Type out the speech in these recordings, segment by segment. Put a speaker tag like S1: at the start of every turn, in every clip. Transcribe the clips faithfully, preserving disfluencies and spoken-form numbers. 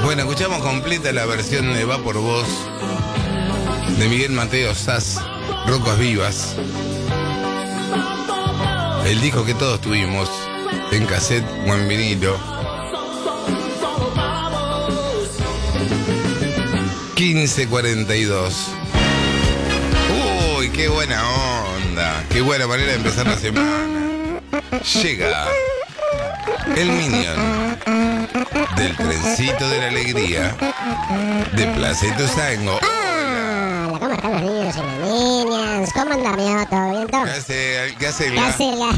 S1: Bueno, escuchamos completa la versión de Va por Vos de Miguel Mateo Sass, Rocas Vivas. El disco que todos tuvimos en cassette o en vinilo. quince cuarenta y dos. Uy, qué buena onda. Qué buena manera de empezar la semana. Llega el Minion del trencito de la alegría de Plaza Ituzaingó.
S2: Hola, ¿cómo están los niños y las niñas? ¿Cómo anda mi auto? ¿Bien todo?
S1: ¿Qué hace? ¿Qué hace?
S2: ¿Qué hace la...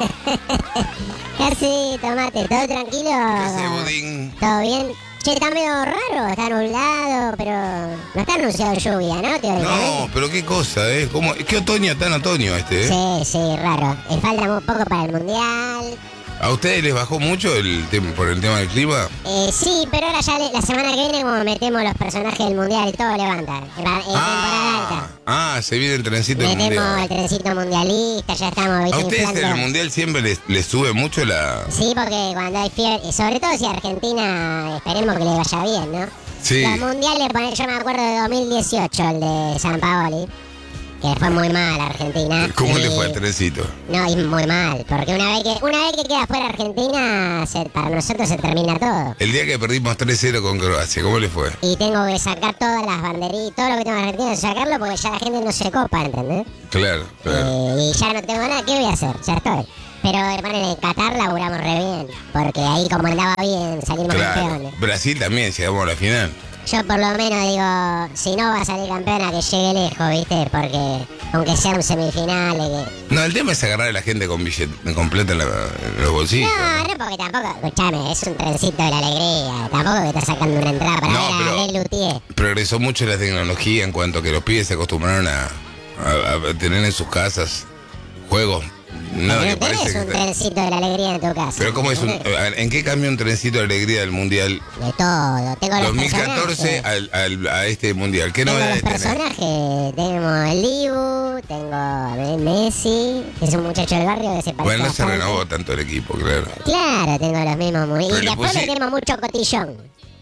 S2: ¿Qué hace, Tomate? ¿Todo tranquilo?
S1: ¿Qué hace, Budín?
S2: ¿Todo bien? Che, está medio raro, está nublado, pero no está anunciado lluvia, ¿no?
S1: No, pero qué cosa, ¿eh? ¿Cómo? ¿Qué otoño tan otoño este, eh?
S2: Sí, sí, raro. Le falta muy poco para el mundial.
S1: ¿A ustedes les bajó mucho el tema, por el tema del clima?
S2: Eh, sí, pero ahora ya le- la semana que viene como metemos los personajes del mundial y todo levanta. Es temporada alta.
S1: Ah, se viene el trencito del
S2: Metemos
S1: mundial.
S2: el trencito mundialista, ya estamos,
S1: ¿A
S2: ¿viste?
S1: ustedes en el
S2: inflando.
S1: mundial siempre les, les sube mucho la...?
S2: Sí, porque cuando hay fiebre, y sobre todo si Argentina, esperemos que le vaya bien, ¿no?
S1: Sí.
S2: Los mundiales, poner- yo me acuerdo de dos mil dieciocho, el de San Paoli, que fue muy mal Argentina.
S1: ¿Cómo
S2: y-
S1: le fue al trencito?
S2: No, y muy mal, porque una vez que una vez que queda fuera Argentina, se- para nosotros se termina todo.
S1: El día que perdimos tres cero con Croacia, ¿cómo le fue?
S2: Y tengo que sacar todas las banderitas, todo lo que tengo en Argentina, sacarlo porque ya la gente no se copa, ¿entendés?
S1: Claro, claro.
S2: Eh, y ya no tengo nada, ¿qué voy a hacer? Ya estoy. Pero hermano, en Qatar laburamos re bien, porque ahí como andaba bien, salimos
S1: Claro.
S2: campeones.
S1: Brasil también, llegamos a la final.
S2: Yo por lo menos digo, si no va a salir campeona, que llegue lejos, ¿viste? Porque aunque sea un semifinal... Que...
S1: No, el tema es agarrar a la gente con billete completa en, la- en los bolsillos.
S2: No, no, porque tampoco, escuchame, es un trencito de la alegría. Tampoco que está sacando una entrada para
S1: No,
S2: ver
S1: pero-
S2: a Lel Luthier.
S1: Progresó mucho la tecnología en cuanto a que los pibes se acostumbraron a, a- a tener en sus casas juegos. No,
S2: Pero
S1: que
S2: no
S1: parece
S2: tenés
S1: que
S2: un
S1: está-
S2: trencito de la alegría en tu casa.
S1: Pero ¿cómo es un, ¿en qué cambia un trencito de alegría del mundial
S2: De todo, tengo los
S1: dos mil catorce
S2: personajes.
S1: al, al- a este mundial? ¿Qué
S2: Tengo los
S1: novedades tenés?
S2: personajes, tengo el Dibu, tengo a Messi, que es un muchacho del barrio que se parece
S1: Bueno, no se
S2: bastante.
S1: renovó tanto el equipo, claro.
S2: Claro, tengo los mismos muy...
S1: Pero
S2: Y
S1: le
S2: después
S1: pusi-
S2: metemos mucho cotillón.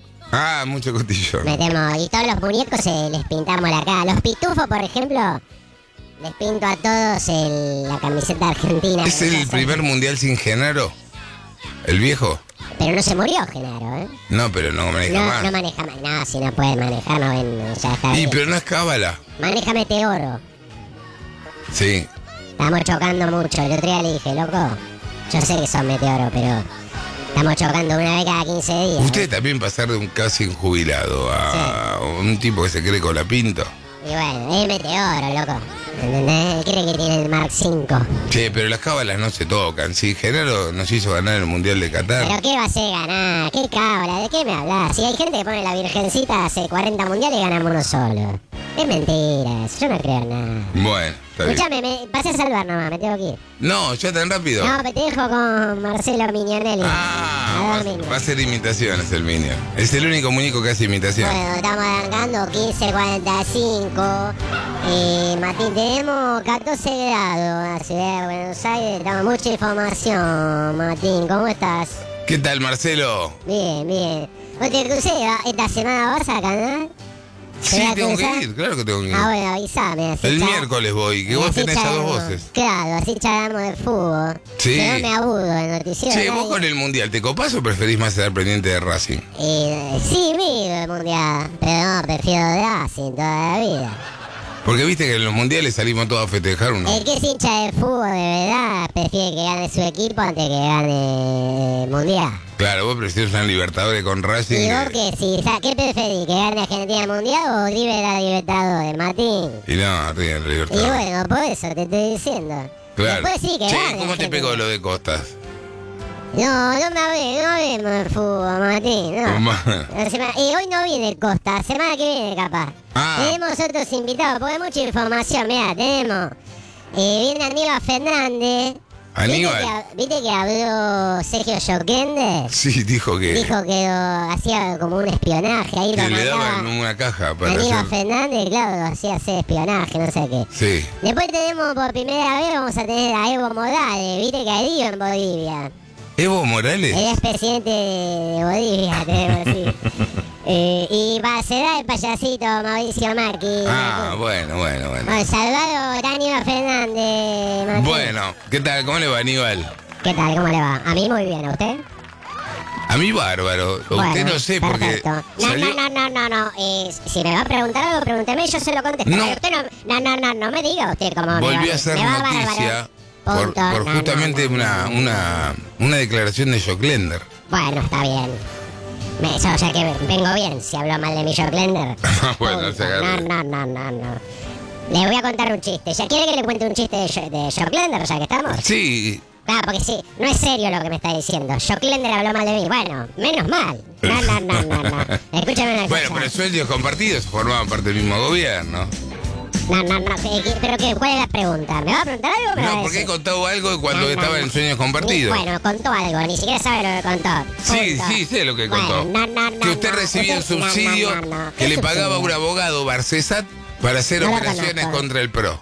S1: Ah, mucho cotillón.
S2: Metemos, y todos los muñecos se les pintamos la cara. Los pitufos, por ejemplo, les pinto a todos el- la camiseta argentina.
S1: ¿Es el primer mundial sin Genaro? ¿El viejo?
S2: Pero no se murió, Genaro, ¿eh?
S1: No, pero no maneja
S2: No,
S1: más.
S2: no maneja más. No, si no puede manejar, no ven, ya está
S1: Y
S2: bien.
S1: pero no es cábala.
S2: Maneja Meteoro.
S1: Sí.
S2: Estamos chocando mucho. El otro día le dije, loco, yo sé que son Meteoro, pero estamos chocando una vez cada quince días.
S1: Usted también pasar de un casi un jubilado a un tipo que se cree colapinto.
S2: Y bueno, es Meteoro, loco. ¿Entendés? Él cree que tiene el Mark cinco.
S1: Che, pero las cábalas no se tocan. Si Genaro nos hizo ganar el Mundial de Qatar.
S2: ¿Pero qué va a hacer ganar? ¿Qué cabra? ¿De qué me hablas? Si hay gente que pone la virgencita hace cuarenta mundiales y ganamos uno solo. Es mentira, eso, yo no creo en nada.
S1: Bueno, está bien.
S2: Escuchame, me, pasé a saludar nomás, me tengo que ir.
S1: No, ya tan rápido.
S2: No, me te dejo con Marcelo Mignonelli.
S1: Ah,
S2: A
S1: va,
S2: dormir.
S1: va a hacer imitaciones el Minion. Es el único muñeco que hace imitación.
S2: Bueno, estamos arrancando quince cuarenta y cinco. Y Martín, tenemos catorce grados en la ciudad de Buenos Aires. Tenemos mucha información, Martín. ¿Cómo estás?
S1: ¿Qué tal, Marcelo?
S2: Bien, bien. ¿Vos te crucé? ¿Esta semana vas a canal?
S1: Sí,
S2: voy a
S1: tengo
S2: cruzar?
S1: que ir, claro que tengo que ir.
S2: Ah, bueno, avísame. así
S1: El
S2: cha-
S1: miércoles voy, que vos
S2: así
S1: tenés a dos
S2: charlamos.
S1: voces.
S2: Claro, así charlamos de fútbol.
S1: Sí.
S2: Que no me abudo de noticiero.
S1: Che, vos
S2: nadie-
S1: con el Mundial, ¿te copás o preferís más estar pendiente de Racing?
S2: Eh, sí, miro el mundial, pero no, prefiero Racing toda la vida.
S1: Porque viste que en los mundiales salimos todos a festejar uno.
S2: El que es hincha de fútbol de verdad prefiere que gane su equipo antes que gane el mundial.
S1: Claro, vos preferís una Libertadores con Racing.
S2: ¿Y vos
S1: que-
S2: qué? Sí, o sea, ¿qué preferís? ¿Que gane Argentina el mundial o River la Libertadores, Martín?
S1: Y no, River,
S2: Y
S1: Libertadores.
S2: bueno, por eso te estoy diciendo.
S1: Claro.
S2: Después sí que
S1: Che,
S2: gane
S1: ¿cómo te
S2: Argentina.
S1: pegó lo de Costas?
S2: No, no me hablé, no hablemos de fútbol, Martín, no.
S1: ¿Cómo?
S2: La semana- y hoy no viene Costa, semana que viene capaz.
S1: Ah.
S2: Tenemos otros invitados, porque hay mucha información, mirá, tenemos. Eh, viene Aníbal Fernández.
S1: Aníbal.
S2: ¿Viste que, viste que habló Sergio Joquende?
S1: Sí, dijo que,
S2: Dijo que lo hacía como un espionaje, ahí
S1: que
S2: lo
S1: le daban
S2: mandaba.
S1: una caja para
S2: Aníbal
S1: hacer.
S2: Fernández, claro, lo hacía hacer espionaje, no sé qué.
S1: Sí.
S2: Después tenemos por primera vez, vamos a tener a Evo Morales, viste que hay lío en Bolivia.
S1: ¿Evo Morales?
S2: El expresidente de Bolivia, tenemos que decir. Eh, y va, se da el payasito Mauricio Macri.
S1: Ah, bueno, bueno, bueno.
S2: Bueno, saludado Aníbal Fernández. Martín.
S1: Bueno, ¿qué tal? ¿Cómo le va, Aníbal?
S2: ¿Qué tal? ¿Cómo le va? A mí muy bien, ¿a usted?
S1: A mí bárbaro. A
S2: Bueno,
S1: usted no sé porque
S2: perfecto. No,
S1: salió-
S2: no, no, no, no, no. Eh, si me va a preguntar algo, pregúnteme, yo se lo contesto.
S1: No.
S2: Pero usted no, no, no, no, no me diga usted cómo me
S1: volvió
S2: va-
S1: a ser
S2: me va
S1: noticia
S2: bárbaro.
S1: por,
S2: Punto.
S1: por
S2: No,
S1: justamente
S2: no, no,
S1: una,
S2: no, no.
S1: una, una declaración de Joclender.
S2: Bueno, está bien. Me, yo ya que vengo bien si hablo mal de mi Joclender.
S1: Bueno, se agarra.
S2: No, no, no, no, no. Le voy a contar un chiste. ¿Ya quiere que le cuente un chiste de, Jo- de Joclender, ya que estamos?
S1: Sí,
S2: Claro, porque sí, no es serio lo que me está diciendo. Joclender habló mal de mí. Bueno, menos mal. No, no, no, no, no. Escúchame una
S1: bueno,
S2: cosa.
S1: pero sueños compartidos formaban parte del mismo gobierno.
S2: No, no, no. eh, ¿qué- ¿Pero qué? ¿Cuál es la pregunta? ¿Me va a preguntar algo o me va
S1: No,
S2: a
S1: porque he
S2: decir?
S1: contado algo cuando
S2: No, no,
S1: estaba
S2: no.
S1: en sueños compartidos.
S2: Bueno, contó algo, ni siquiera sabe lo que contó.
S1: Sí,
S2: Punto.
S1: sí, sé lo que
S2: Bueno,
S1: contó.
S2: no, no, no,
S1: que usted
S2: no.
S1: recibía un
S2: Usted- no, no,
S1: subsidio
S2: no, no.
S1: que
S2: ¿Qué
S1: le pagaba
S2: subsidio?
S1: un abogado Barcesat para hacer
S2: No lo
S1: operaciones
S2: conozco.
S1: contra el PRO.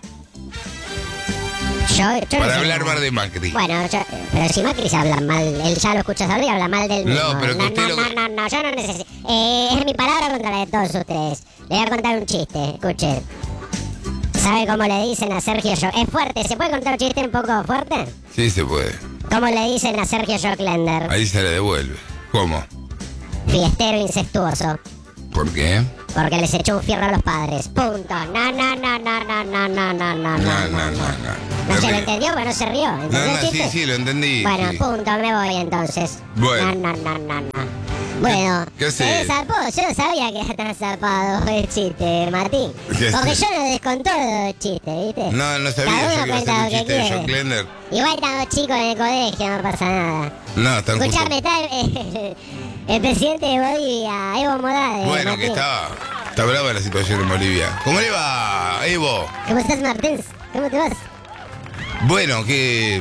S2: Yo, yo no
S1: Para
S2: sé
S1: hablar
S2: nada.
S1: mal de Macri.
S2: Bueno, yo, pero si Macri se habla mal, él ya lo escucha hablar y habla mal del
S1: No,
S2: mismo.
S1: pero que
S2: no,
S1: usted
S2: no,
S1: lo-
S2: no, no, no, yo no necesito. Eh, es mi palabra contra la de todos ustedes. Le voy a contar un chiste, escuche. ¿Sabe cómo le dicen a Sergio Yo? Es fuerte, ¿se puede contar un chiste un poco fuerte?
S1: Sí, se puede.
S2: ¿Cómo le dicen a Sergio Joclender?
S1: Ahí se le devuelve. ¿Cómo?
S2: Fiestero incestuoso.
S1: ¿Por qué?
S2: Porque les echó un fierro a los padres. Punto. No, no, no, no, no, no, no, no, no,
S1: No, no, no, no.
S2: ¿No se lo
S1: Terrible.
S2: entendió? Porque no se rió.
S1: No,
S2: ¿Entendió
S1: no,
S2: el
S1: sí,
S2: chiste?
S1: sí, lo entendí.
S2: Bueno,
S1: sí.
S2: punto, me voy entonces.
S1: Bueno.
S2: No, no, no, no, no. Bueno,
S1: ¿Qué
S2: se
S1: haces?
S2: zarpó. Yo no sabía que era tan zarpado el chiste, Martín.
S1: ¿Qué
S2: Porque
S1: haces?
S2: yo no descontrolo el chiste, ¿viste?
S1: No, no
S2: Cada
S1: sabía
S2: uno
S1: yo que iba a
S2: cuenta
S1: hacer un
S2: lo que
S1: chiste de
S2: quiere.
S1: Joclender.
S2: Igual estamos chicos en el colegio, no pasa nada.
S1: No, están justo.
S2: Escuchame, está el, el presidente de Bolivia, Evo Morales.
S1: Bueno,
S2: Martín.
S1: que estaba. Está brava la situación en Bolivia. ¿Cómo le va, Evo?
S2: ¿Cómo estás, Martín? ¿Cómo te vas?
S1: Bueno, que.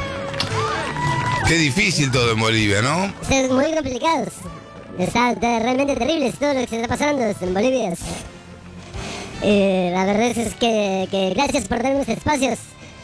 S1: Qué difícil todo en Bolivia, ¿no?
S2: Es muy complicado. Está, está realmente terrible todo lo que se está pasando en Bolivia. Eh, la verdad es que, que gracias por darme estos espacios.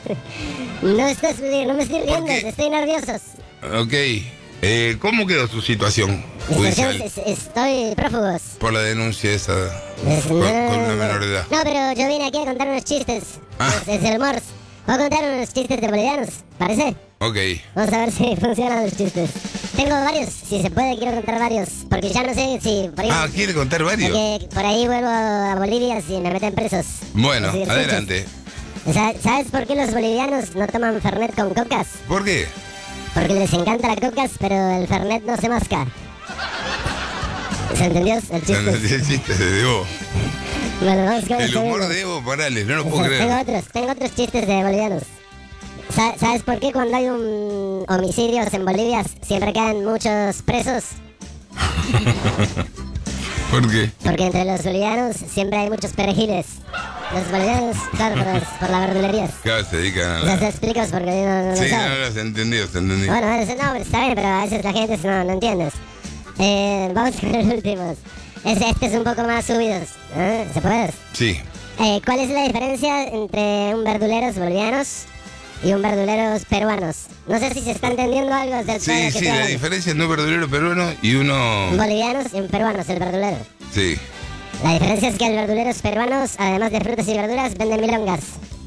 S2: No, estás, no me estoy riendo,
S1: qué?
S2: estoy nervioso.
S1: Ok. Eh, ¿Cómo quedó su situación
S2: Mi situación
S1: judicial?
S2: es- es- Estoy prófugos.
S1: Por la denuncia esa
S2: Es-
S1: con,
S2: no,
S1: con una
S2: no,
S1: menor de edad.
S2: No, pero yo vine aquí a contar unos chistes.
S1: Ah.
S2: Es, es el Morse. Voy a contar unos chistes de bolivianos, ¿parece?
S1: Ok.
S2: Vamos a ver si funcionan los chistes. Tengo varios, si se puede, quiero contar varios. Porque ya no sé si por ahí,
S1: Ah, ¿quiere contar varios?
S2: porque por ahí vuelvo a Bolivia si me meten presos.
S1: Bueno,
S2: Así que
S1: adelante.
S2: escuches. Sa- ¿Sabes por qué los bolivianos no toman Fernet con cocas?
S1: ¿Por qué?
S2: Porque les encanta la cocas, pero el Fernet no se masca. ¿Se entendió el
S1: No,
S2: chiste?
S1: no, el chiste de Evo.
S2: Bueno, vamos con
S1: El humor
S2: segundo.
S1: de Evo Morales, no lo puedo
S2: Tengo
S1: creer.
S2: otros, tengo otros chistes de bolivianos. Sa- ¿Sabes por qué cuando hay un homicidios en Bolivia siempre quedan muchos presos?
S1: ¿Por qué?
S2: Porque entre los bolivianos siempre hay muchos perejiles. Los bolivianos, claro, por, las- por las verdulerías.
S1: Claro, se dedican a
S2: Ya
S1: la...
S2: te explicas porque no, no lo
S1: Sí,
S2: sabes.
S1: no, no, se entendió, se entendió.
S2: Bueno, bueno, eso no, está bien, pero a veces la gente no, no entiende. Eh, vamos con los últimos. Es- Este es un poco más subido. ¿eh? ¿Se puede?
S1: Sí.
S2: Eh, ¿Cuál es la diferencia entre un verduleros bolivianos y un verduleros peruanos? No sé si se está entendiendo algo del
S1: Sí,
S2: todo lo que
S1: sí,
S2: estoy
S1: la
S2: hablando.
S1: diferencia entre un verdulero peruano y uno...
S2: Un bolivianos y un peruanos, el verdulero.
S1: Sí.
S2: La diferencia es que el verduleros peruanos, además de frutas y verduras, venden milongas.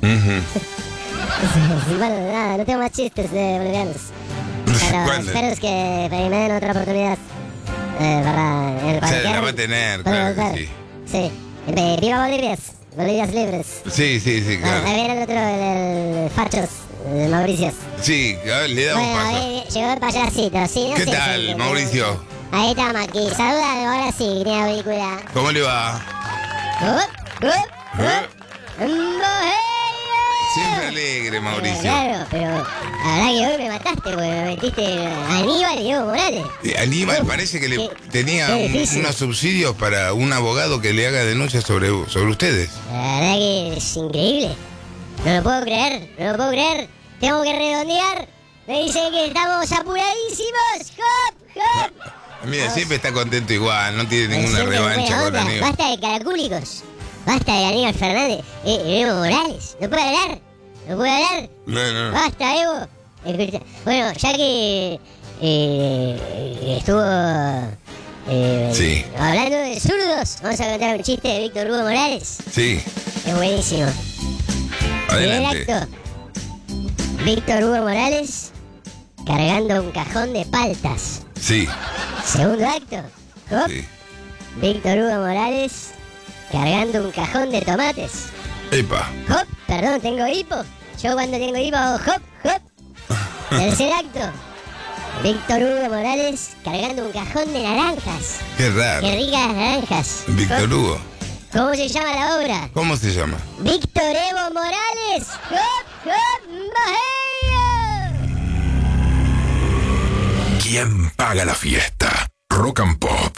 S1: Ujú.
S2: Bueno, nada, no tengo más chistes de bolivianos. Pero
S1: ¿Cuándo?
S2: espero es que me den otra oportunidad. Eh, para en
S1: O sea,
S2: cualquier-
S1: la va a tener,
S2: para
S1: claro
S2: volver.
S1: que sí.
S2: Sí. Eh, ¡Viva Bolivias! Bolivias libres.
S1: Sí, sí, sí,
S2: Ah,
S1: claro.
S2: ahí viene el otro, el, el Fachos, el Mauricio.
S1: Sí, a ver, le damos
S2: Bueno,
S1: paso.
S2: ahí llegó el payasito, sí, no
S1: ¿Qué
S2: sé si
S1: tal,
S2: entiende.
S1: Mauricio?
S2: Ahí estamos aquí. Saluda, ahora sí, tiene auricular.
S1: ¿Cómo le va?
S2: ¡Up, up, up! ¡Bohemia!
S1: Siempre alegre, Mauricio.
S2: Claro, pero la verdad que hoy me mataste porque me metiste a Aníbal y Evo Morales.
S1: Eh, Aníbal
S2: Uf,
S1: parece que le
S2: qué-
S1: tenía
S2: qué
S1: un-
S2: difícil.
S1: unos subsidios para un abogado que le haga denuncias sobre, sobre ustedes.
S2: La verdad que es increíble. No lo puedo creer, no lo puedo creer. Tengo que redondear. Me dicen que estamos apuradísimos. ¡Hop, hop!
S1: Mira,
S2: Vamos.
S1: siempre está contento igual, no tiene ninguna
S2: Siempre
S1: revancha
S2: buena
S1: con
S2: onda.
S1: Aníbal.
S2: Basta de caracúlicos. Basta de Aníbal Fernández. Eh, Evo Morales. No puede hablar. No puede hablar.
S1: No, no, no.
S2: Basta, Evo. Escucha, bueno, ya que eh, estuvo Eh,
S1: Sí.
S2: Hablando de zurdos, vamos a contar un chiste de Víctor Hugo Morales.
S1: Sí,
S2: Es buenísimo. Primer
S1: adelante.
S2: acto. Víctor Hugo Morales cargando un cajón de paltas.
S1: Sí,
S2: Segundo acto. Hop.
S1: sí.
S2: Víctor Hugo Morales cargando un cajón de tomates.
S1: Epa.
S2: Hop, perdón, tengo hipo. Yo cuando tengo hipo hago hop, hop. Tercer acto. Víctor Hugo Morales cargando un cajón de naranjas.
S1: Qué raro.
S2: Qué ricas naranjas.
S1: Víctor
S2: Hop.
S1: Hugo.
S2: ¿Cómo se llama la obra?
S1: ¿Cómo se llama?
S2: Víctor Evo Morales. Hop, hop, Bohemia.
S3: ¿Quién paga la fiesta? Rock and Pop.